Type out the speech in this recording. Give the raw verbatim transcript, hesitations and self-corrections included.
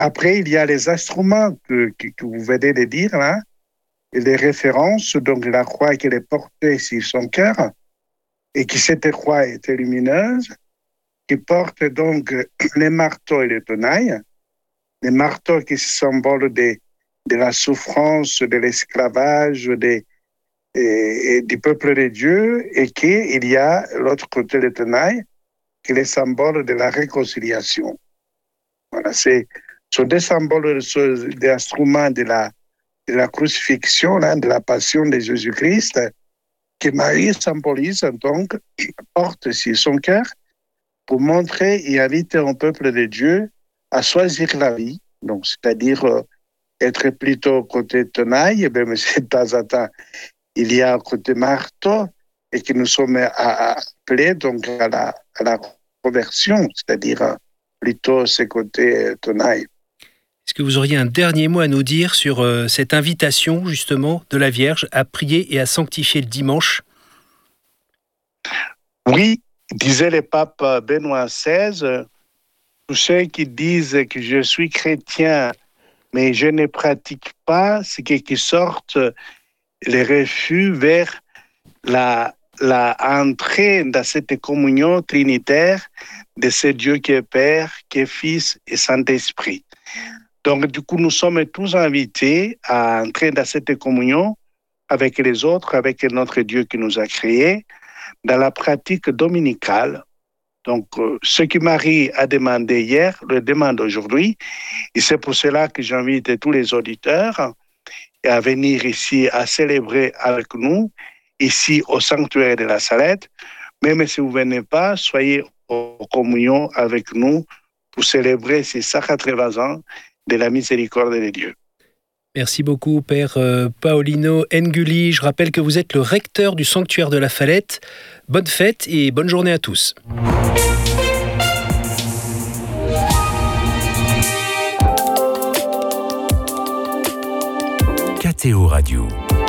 Après, il y a les instruments que, que, que vous venez de dire là, et les références, donc la croix qu'elle est portée sur son cœur, et que cette croix était lumineuse, qui porte donc les marteaux et les tenailles, les marteaux qui sont symboles de, de la souffrance, de l'esclavage, de, et, et du peuple de Dieu, et qu'il y a l'autre côté des tenailles, qui est le symbole de la réconciliation. Voilà, c'est ce sont des symboles, des instruments de la, de la crucifixion, hein, de la passion de Jésus-Christ, que Marie symbolise, donc, porte sur son cœur pour montrer et inviter un peuple de Dieu à choisir la vie, donc, c'est-à-dire euh, être plutôt côté tenaille, même si de temps en temps, il y a un côté marteau, et que nous sommes appelés donc, à, la, à la conversion, c'est-à-dire euh, plutôt ce côté tenaille. Est-ce que vous auriez un dernier mot à nous dire sur euh, cette invitation, justement, de la Vierge à prier et à sanctifier le dimanche ? Oui, disait le pape Benoît seize, tous ceux qui disent que je suis chrétien, mais je ne pratique pas, c'est qui sortent les refus vers la, la entrée dans cette communion trinitaire de ce Dieu qui est Père, qui est Fils et Saint-Esprit. Donc, du coup, nous sommes tous invités à entrer dans cette communion avec les autres, avec notre Dieu qui nous a créés, dans la pratique dominicale. Donc, euh, ce que Marie a demandé hier, le demande aujourd'hui, et c'est pour cela que j'invite tous les auditeurs à venir ici à célébrer avec nous, ici au sanctuaire de la Salette. Même si vous ne venez pas, soyez en communion avec nous pour célébrer ces cent quatre-vingts ans de la miséricorde de Dieu. Merci beaucoup, Père Paolino Nguli. Je rappelle que vous êtes le recteur du sanctuaire de la Fallette. Bonne fête et bonne journée à tous. K T O Radio.